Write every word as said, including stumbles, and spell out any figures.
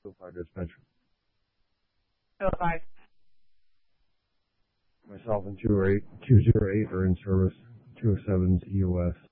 two oh five dispatcher. two oh five. Myself and two oh eight, two oh eight are in service. two oh seven's E O S.